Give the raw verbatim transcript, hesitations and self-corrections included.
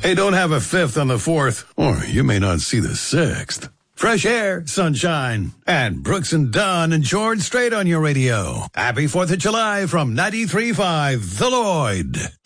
Hey, don't have a fifth on the fourth, or you may not see the sixth. Fresh air, sunshine, and Brooks and Dunn and George Strait on your radio. Happy fourth of July from ninety-three point five The Lloyd.